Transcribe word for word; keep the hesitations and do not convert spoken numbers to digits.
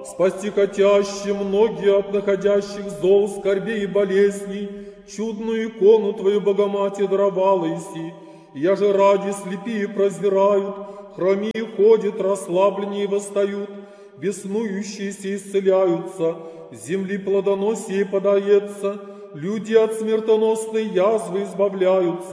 спасти хотящим многие от находящих зол, скорбей и болезней, чудную икону Твою, Богоматерь, даровала иси. Я же ради слепие прозирают, хромие ходят, расслабленнее восстают, беснующиеся исцеляются, земли плодоносие подается, люди от смертоносной язвы избавляются.